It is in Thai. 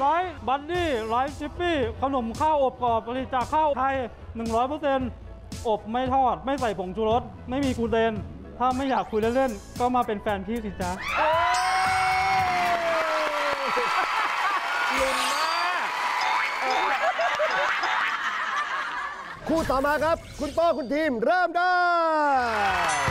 100บันนี่ไลฟ์ชิปปี้ขนมข้าวอบกรอบผลิตจากข้าวไทย 100% อบไม่ทอดไม่ใส่ผงชูรสไม่มีกลูเตนถ้าไม่อยากคุยเล่นๆก็มาเป็นแฟนพี่สิจ๊ะลุ้นมากคู่ต่อมาครับคุณป้อคุณทีมเริ่มได้